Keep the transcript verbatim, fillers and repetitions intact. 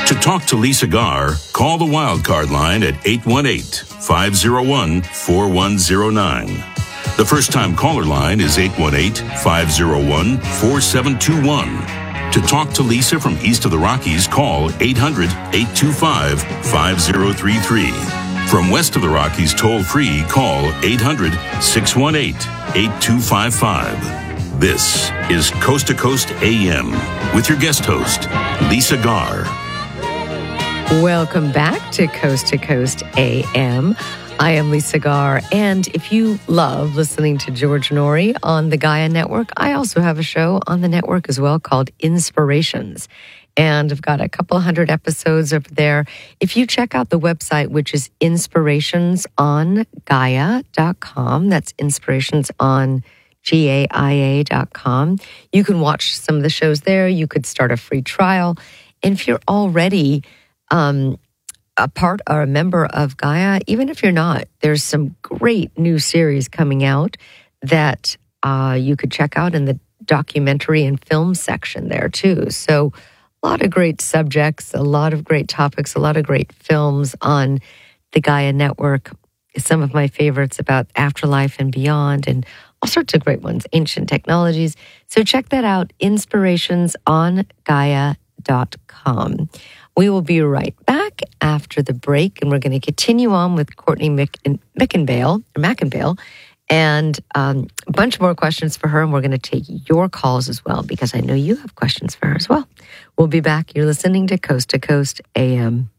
To talk to Lisa Garr, call the Wildcard line at eight one eight, five oh one, four one oh nine. The first-time caller line is eight one eight, five oh one, four seven two one. To talk to Lisa from east of the Rockies, call eight hundred, eight two five, five oh three three. From west of the Rockies, toll-free, call eight hundred, six one eight, eight two five five. This is Coast to Coast A M with your guest host, Lisa Garr. Welcome back to Coast to Coast A M. I am Lisa Garr, and if you love listening to George Noory on the Gaia Network, I also have a show on the network as well called Inspirations. And I've got a couple hundred episodes over there. If you check out the website, which is inspirations on gaia dot com, that's inspirations on G A I A dot com, you can watch some of the shows there. You could start a free trial. And if you're already um, a part or a member of Gaia, even if you're not, there's some great new series coming out that uh, you could check out in the documentary and film section there too. So a lot of great subjects, a lot of great topics, a lot of great films on the Gaia Network. Some of my favorites about afterlife and beyond, and all sorts of great ones, ancient technologies. So check that out, inspirations on gaia dot com. We will be right back after the break, and we're going to continue on with Courtney Mick- Mickenbale, or Mackenbale, and um, a bunch more questions for her, and we're going to take your calls as well, because I know you have questions for her as well. We'll be back. You're listening to Coast to Coast A M.